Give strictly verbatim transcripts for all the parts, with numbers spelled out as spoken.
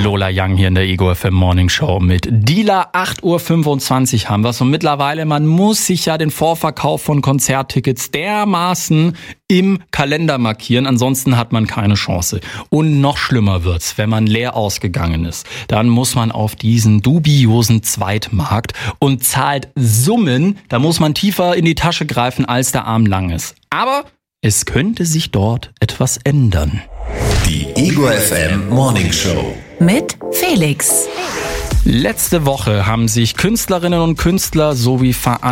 Lola Young hier in der Ego F M Morning Show mit Dealer. acht Uhr fünfundzwanzig haben wir's und mittlerweile, man muss sich ja den Vorverkauf von Konzerttickets dermaßen im Kalender markieren, ansonsten hat man keine Chance. Und noch schlimmer wird's, wenn man leer ausgegangen ist. Dann muss man auf diesen dubiosen Zweitmarkt und zahlt Summen, da muss man tiefer in die Tasche greifen, als der Arm lang ist. Aber es könnte sich dort etwas ändern. Die Ego F M Morning Show mit Felix. Letzte Woche haben sich Künstlerinnen und Künstler sowie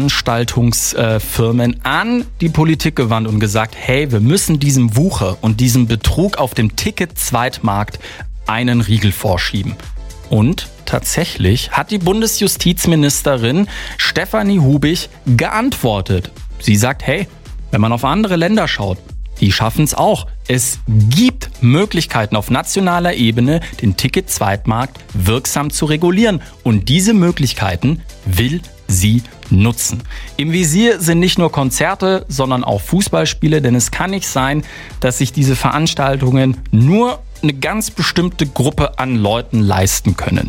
Veranstaltungsfirmen an die Politik gewandt und gesagt, hey, wir müssen diesem Wucher und diesem Betrug auf dem Ticket-Zweitmarkt einen Riegel vorschieben. Und tatsächlich hat die Bundesjustizministerin Stefanie Hubich geantwortet. Sie sagt, hey, wenn man auf andere Länder schaut, die schaffen es auch. Es gibt Möglichkeiten auf nationaler Ebene, den Ticket-Zweitmarkt wirksam zu regulieren. Und diese Möglichkeiten will sie nutzen. Im Visier sind nicht nur Konzerte, sondern auch Fußballspiele, denn es kann nicht sein, dass sich diese Veranstaltungen nur eine ganz bestimmte Gruppe an Leuten leisten können.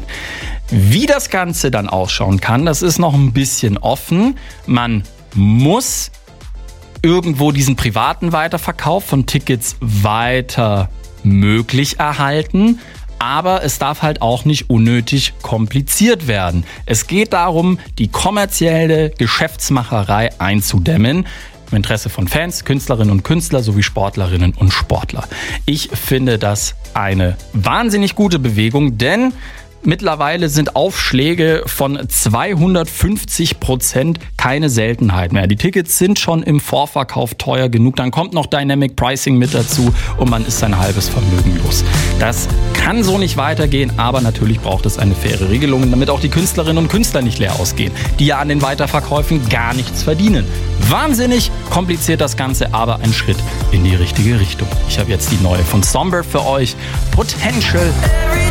Wie das Ganze dann ausschauen kann, das ist noch ein bisschen offen. Man muss irgendwo diesen privaten Weiterverkauf von Tickets weiter möglich erhalten. Aber es darf halt auch nicht unnötig kompliziert werden. Es geht darum, die kommerzielle Geschäftsmacherei einzudämmen. Im Interesse von Fans, Künstlerinnen und Künstler sowie Sportlerinnen und Sportler. Ich finde das eine wahnsinnig gute Bewegung, denn mittlerweile sind Aufschläge von zweihundertfünfzig Prozent keine Seltenheit mehr. Die Tickets sind schon im Vorverkauf teuer genug. Dann kommt noch Dynamic Pricing mit dazu und man ist sein halbes Vermögen los. Das kann so nicht weitergehen, aber natürlich braucht es eine faire Regelung, damit auch die Künstlerinnen und Künstler nicht leer ausgehen, die ja an den Weiterverkäufen gar nichts verdienen. Wahnsinnig kompliziert das Ganze, aber ein Schritt in die richtige Richtung. Ich habe jetzt die neue von Somber für euch, Potential.